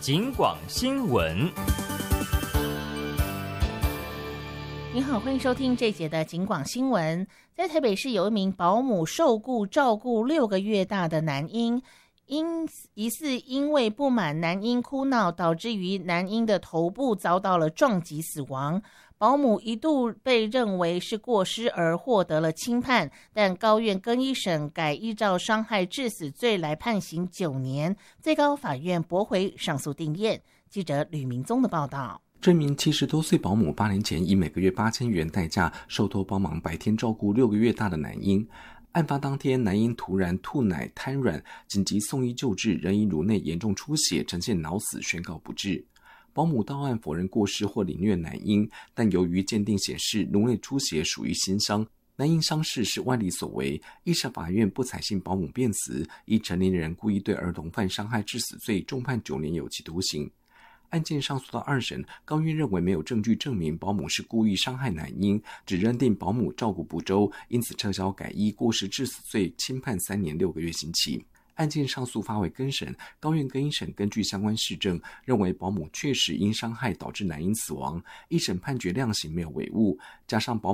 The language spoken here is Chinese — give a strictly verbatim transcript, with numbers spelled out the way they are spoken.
警广新闻。 你好，欢迎收听这一节的警广新闻。在台北市有一名保姆受雇照顾六个月大的男婴，因疑似因为不满男婴哭闹，导致于男婴的头部遭到了撞击死亡。保姆一度被认为是过失而获得了轻判，但高院更一审改依照伤害致死罪来判刑九年，最高法院驳回上诉定谳。记者吕明宗的报道。 这名七十多岁保姆八年前以每个月八千元代价受托帮忙白天照顾六个月大的男婴。案发当天，男婴突然吐奶瘫软，紧急送医救治，仍因颅内严重出血，呈现脑死，宣告不治。保姆到案否认过失或凌虐男婴，但由于鉴定显示颅内出血属于心伤，男婴伤势是外力所为，一审法院不采信保姆辩词，依成年人故意对儿童犯伤害致死罪重判九年有期徒刑。案件上诉到二审，高院认为没有证据证明保姆是故意伤害男婴，只认定保姆照顾不周，因此撤销改依过失致死罪，轻判三年六个月刑期。案件上诉发为更审，高院更一审根据相关事证，认为保姆确实因伤害导致男婴死亡，一审判决量刑没有违误，加上保